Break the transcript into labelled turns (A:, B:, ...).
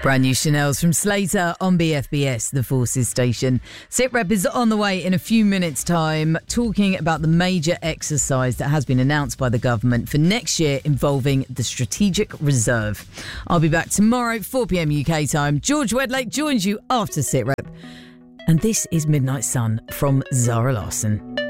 A: Brand new Chanel's from Slater on BFBS, the Forces station. SITREP is on the way in a few minutes' time, talking about the major exercise that has been announced by the government for next year involving the Strategic Reserve. I'll be back tomorrow, 4 p.m. UK time. George Wedlake joins you after SITREP. And this is Midnight Sun from Zara Larsson.